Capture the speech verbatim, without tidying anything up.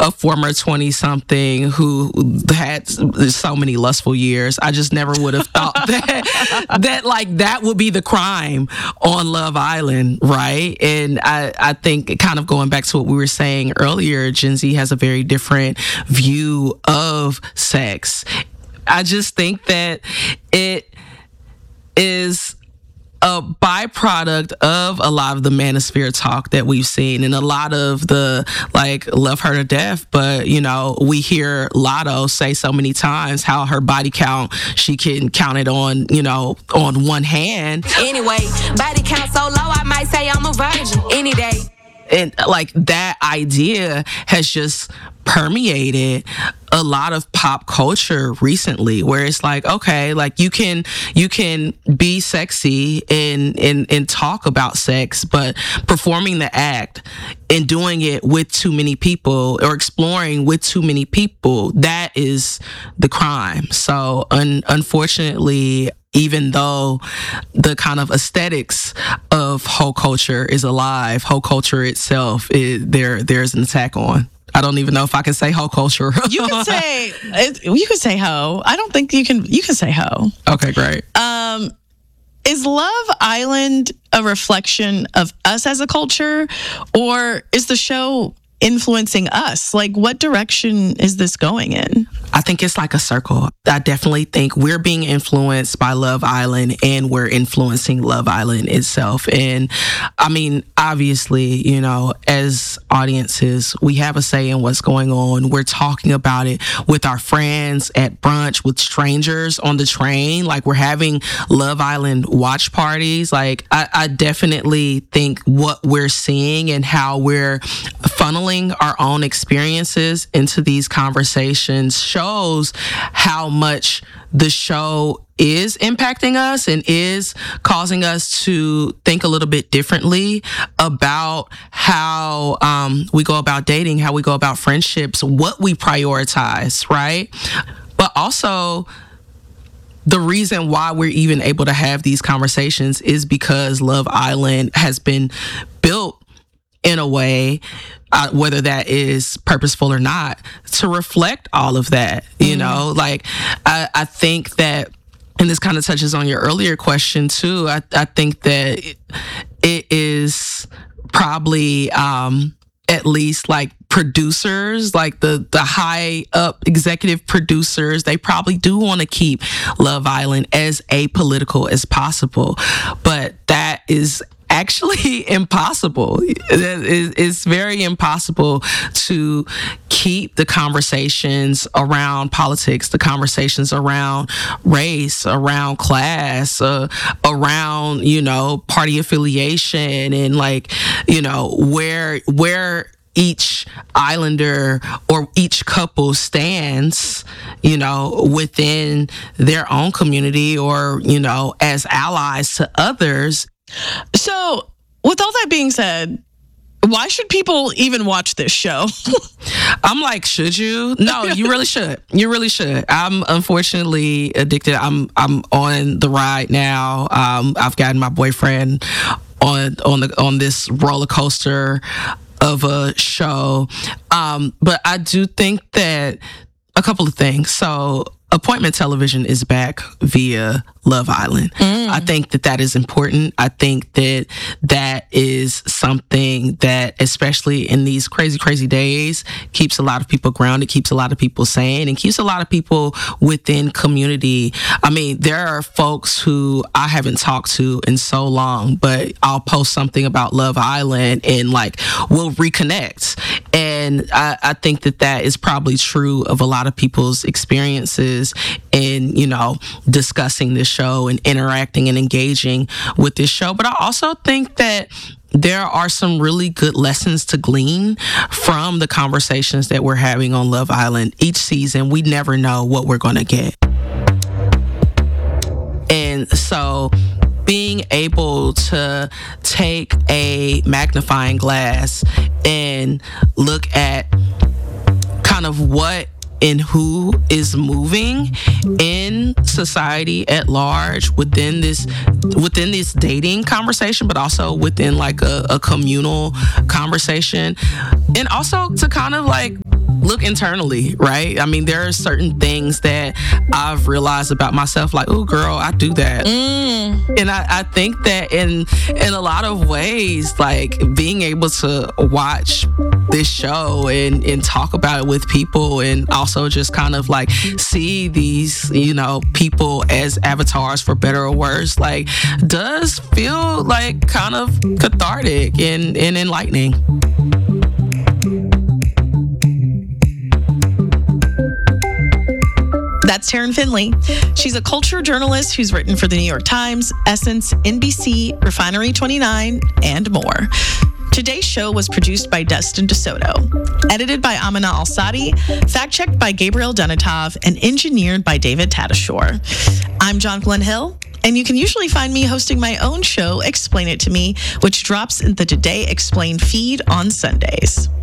a former twenty-something who had so many lustful years. I just never would have thought that, that like, that would be the crime on Love Island, right? And I, I think kind of going back to what we were saying earlier, Gen Z has a very different view of sex. I just think that it is a byproduct of a lot of the manosphere talk that we've seen and a lot of the like love her to death. But, you know, we hear Lotto say so many times how her body count, she can count it on, you know, on one hand. Anyway, body count so low, I might say I'm a virgin any day. And like that idea has just permeated a lot of pop culture recently, where it's like, okay, like you can you can be sexy and and and talk about sex, but performing the act and doing it with too many people or exploring with too many people, that is the crime. So un- unfortunately, even though the kind of aesthetics of hoe culture is alive, hoe culture itself, is, there there's an attack on. I don't even know if I can say hoe culture. You can say it, you can say hoe. I don't think you can. You can say hoe. Okay, great. Um, is Love Island a reflection of us as a culture, or is the show influencing us? Like, what direction is this going in? I think it's like a circle. I definitely think we're being influenced by Love Island and we're influencing Love Island itself. And I mean, obviously, you know, as audiences, we have a say in what's going on. We're talking about it with our friends at brunch, with strangers on the train. Like, we're having Love Island watch parties. Like, I, I definitely think what we're seeing and how we're funneling our own experiences into these conversations shows how much the show is impacting us and is causing us to think a little bit differently about how um, we go about dating, how we go about friendships, what we prioritize, right? But also, the reason why we're even able to have these conversations is because Love Island has been built in a way, uh, whether that is purposeful or not, to reflect all of that. You mm-hmm. know, like I, I think that, and this kind of touches on your earlier question too, I, I think that it, it is probably um, at least like producers, like the the high up executive producers, they probably do want to keep Love Island as apolitical as possible, but that is actually impossible. It's very impossible to keep the conversations around politics, the conversations around race, around class, uh, around, you know, party affiliation, and like, you know, where where each islander or each couple stands, you know, within their own community or, you know, as allies to others. So, with all that being said, why should people even watch this show? I'm like, should you? No, you really should. You really should. I'm unfortunately addicted. I'm I'm on the ride now. Um, I've gotten my boyfriend on on the on this roller coaster of a show. Um, but I do think that a couple of things. So, appointment television is back via Love Island. Mm. I think that that is important. I think that that is something that, especially in these crazy, crazy days, keeps a lot of people grounded, keeps a lot of people sane, and keeps a lot of people within community. I mean, there are folks who I haven't talked to in so long, but I'll post something about Love Island and like we'll reconnect. And I, I think that that is probably true of a lot of people's experiences in, you know, discussing this show and interacting and engaging with this show. But I also think that there are some really good lessons to glean from the conversations that we're having on Love Island. Each season, we never know what we're going to get. And so being able to take a magnifying glass and look at kind of what and who is moving in society at large within this within this dating conversation, but also within like a, a communal conversation, and also to kind of like look internally, right? I mean, there are certain things that I've realized about myself, like, oh, girl, I do that. Mm. And I, I think that in in a lot of ways, like being able to watch this show and, and talk about it with people, and also just kind of like see these, you know, people as avatars for better or worse, like does feel like kind of cathartic and, and enlightening. That's Taryn Finley. She's a culture journalist who's written for the New York Times, Essence, N B C, Refinery twenty-nine, and more. Today's show was produced by Dustin DeSoto, edited by Amina Al-Sadi, fact-checked by Gabriel Dunatov, and engineered by David Tadashore. I'm Jonquilyn Hill, and you can usually find me hosting my own show, Explain It to Me, which drops in the Today Explained feed on Sundays.